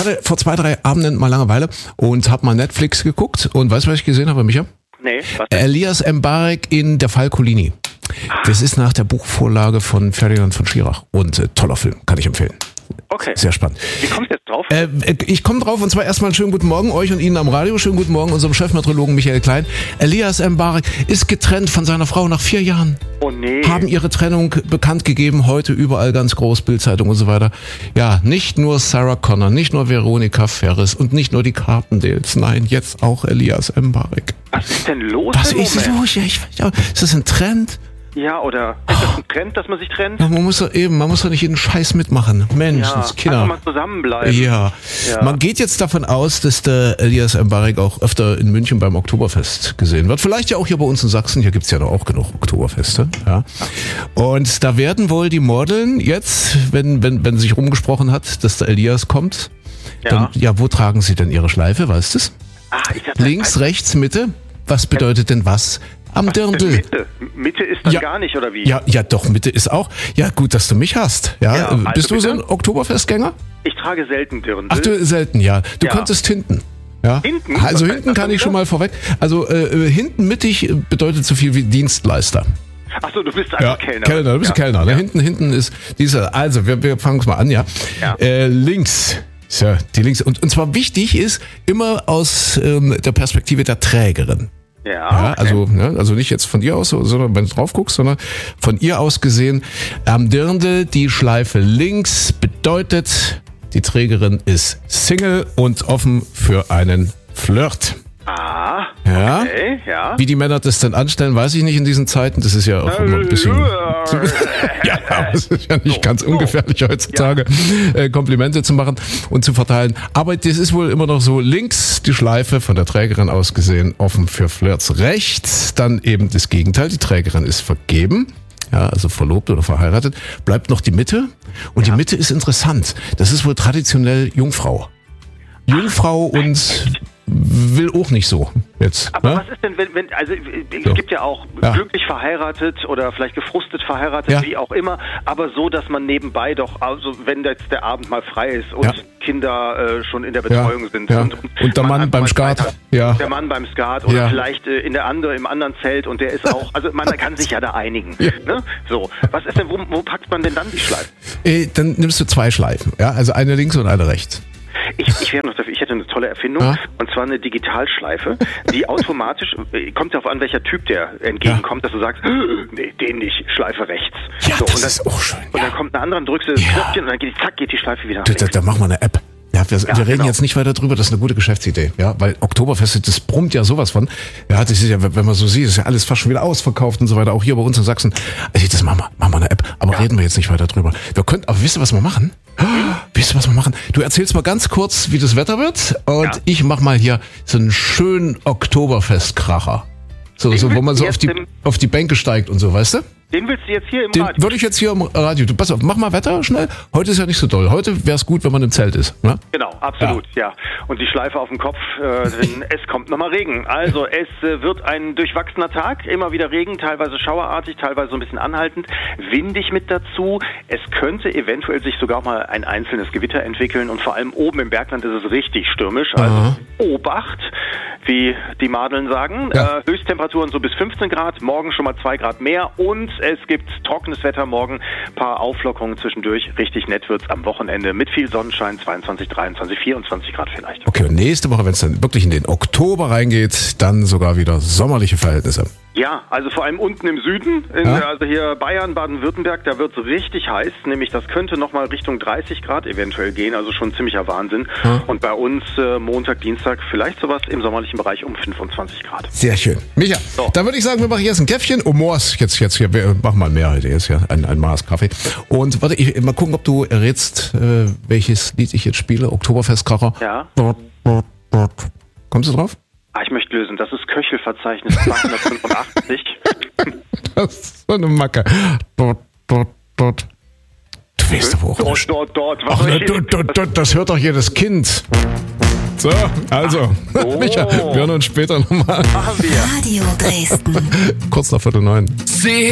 hatte vor 2-3 Abenden mal Langeweile und habe mal Netflix geguckt und weißt du, was ich gesehen habe, Micha? Nee, was denn? Elias Mbarek in Der Fall Colini. Das ist nach der Buchvorlage von Ferdinand von Schirach und toller Film, kann ich empfehlen. Okay. Sehr spannend. Wie kommst du jetzt drauf? Ich komme drauf und zwar erstmal einen schönen guten Morgen euch und Ihnen am Radio. Schönen guten Morgen unserem Chefmeteorologen Michael Klein. Elias Mbarek ist getrennt von seiner Frau nach 4 Jahren. Oh nee. Haben ihre Trennung bekannt gegeben, heute überall ganz groß, Bildzeitung und so weiter. Ja, nicht nur Sarah Connor, nicht nur Veronika Ferris und nicht nur die Carpendales, nein, jetzt auch Elias Mbarek. Was ist denn los? Was ist los? Ja, ist das ein Trend? Ja, oder ist das ein Trend, dass man sich trennt? Ja, man muss doch nicht jeden Scheiß mitmachen. Menschenskinder. Einfach mal zusammenbleiben. Ja. Man geht jetzt davon aus, dass der Elias Mbarek auch öfter in München beim Oktoberfest gesehen wird. Vielleicht ja auch hier bei uns in Sachsen. Hier gibt's ja doch auch genug Oktoberfeste. Ja. Und da werden wohl die Modeln jetzt, wenn sich rumgesprochen hat, dass der Elias kommt, dann, wo tragen sie denn ihre Schleife? Weißt du es? Links, rechts, Mitte? Was bedeutet denn was? Am Dirndl. Mitte ist dann gar nicht, oder wie? Ja, doch, Mitte ist auch. Ja, gut, dass du mich hast. Ja, also bist du so ein Oktoberfestgänger? Ich trage selten Dirndl. Ach, du selten, ja. Du könntest hinten. Ja? Hinten? Also hinten kann ich schon mal vorweg. Also hinten mittig bedeutet so viel wie Dienstleister. Achso, du bist einfach Kellner. Kellner, du bist Kellner. Ne? Hinten ist dieser. Also, wir fangen es mal an, ja. Links. So, die links. Und zwar wichtig ist immer aus der Perspektive der Trägerin. Ja, okay. Also nicht jetzt von dir aus, sondern wenn du drauf guckst, sondern von ihr aus gesehen. Am Dirndl die Schleife links bedeutet, die Trägerin ist Single und offen für einen Flirt. Ja. Okay, ja. Wie die Männer das dann anstellen, weiß ich nicht in diesen Zeiten. Das ist ja auch immer ein bisschen... ja, das ist ja nicht ganz ungefährlich heutzutage, Komplimente zu machen und zu verteilen. Aber das ist wohl immer noch so, links die Schleife von der Trägerin aus gesehen, offen für Flirts. Rechts dann eben das Gegenteil, die Trägerin ist vergeben. Ja, also verlobt oder verheiratet. Bleibt noch die Mitte. Und die Mitte ist interessant. Das ist wohl traditionell Jungfrau. Jungfrau und... will auch nicht so jetzt. Aber was ist denn, wenn also es gibt ja auch glücklich verheiratet oder vielleicht gefrustet verheiratet, wie auch immer, aber so, dass man nebenbei doch, also wenn jetzt der Abend mal frei ist und Kinder schon in der Betreuung sind. Ja. Und der Mann beim Skat. Der Mann beim Skat oder vielleicht im anderen Zelt und der ist auch, also man kann sich ja da einigen. Ne? So, was ist denn, wo packt man denn dann die Schleife? Dann nimmst du 2 Schleifen, also eine links und eine rechts. Ich hätte eine tolle Erfindung, und zwar eine Digitalschleife, die automatisch, kommt darauf an, welcher Typ der entgegenkommt, dass du sagst, nee, den nicht, Schleife rechts. Ja, so, das ist auch schön. Und dann kommt eine andere, dann drückst du das Knöpfchen und dann geht die Schleife wieder. Da machen wir eine App. Ja, wir reden jetzt nicht weiter drüber, das ist eine gute Geschäftsidee, weil Oktoberfest, das brummt ja sowas von. Ja, das ist ja, wenn man so sieht, ist ja alles fast schon wieder ausverkauft und so weiter, auch hier bei uns in Sachsen. Also das machen wir eine App, aber reden wir jetzt nicht weiter drüber. Aber wisst ihr, was wir machen? Du erzählst mal ganz kurz, wie das Wetter wird und ich mach mal hier so einen schönen Oktoberfestkracher. So, wo man so auf die Bänke steigt und so, weißt du? Den willst du jetzt hier im Radio? Den würde ich jetzt hier im Radio. Pass auf, mach mal Wetter schnell. Heute ist ja nicht so doll. Heute wäre es gut, wenn man im Zelt ist. Ne? Genau, absolut, ja. Und die Schleife auf dem Kopf, denn es kommt nochmal Regen. Also es wird ein durchwachsener Tag, immer wieder Regen, teilweise schauerartig, teilweise so ein bisschen anhaltend, windig mit dazu. Es könnte eventuell sich sogar mal ein einzelnes Gewitter entwickeln und vor allem oben im Bergland ist es richtig stürmisch. Also Obacht, wie die Madeln sagen. Höchsttemperaturen so bis 15 Grad, morgen schon mal 2 Grad mehr und es gibt trockenes Wetter morgen, ein paar Auflockerungen zwischendurch. Richtig nett wird's am Wochenende mit viel Sonnenschein, 22, 23, 24 Grad vielleicht. Okay, und nächste Woche, wenn es dann wirklich in den Oktober reingeht, dann sogar wieder sommerliche Verhältnisse. Ja, also vor allem unten im Süden, also hier Bayern, Baden-Württemberg, da wird es richtig heiß, nämlich das könnte nochmal Richtung 30 Grad eventuell gehen, also schon ziemlicher Wahnsinn. Und bei uns Montag, Dienstag vielleicht sowas im sommerlichen Bereich um 25 Grad. Sehr schön. Micha, dann würde ich sagen, wir machen jetzt ein Käffchen. Moors, jetzt hier, wir machen mal mehr heute, jetzt hier ein Maß Kaffee. Und warte, mal gucken, ob du errätst, welches Lied ich jetzt spiele, Oktoberfestkracher. Ja. Kommst du drauf? Ich möchte lösen. Das ist Köchelverzeichnis 285. Das ist so eine Macke. Dort. Du weißt doch auch. Dort. Ach, das hört doch jedes Kind. So, also. Micha, wir hören uns später nochmal. Machen wir. Radio Dresden. Kurz nach 8:45.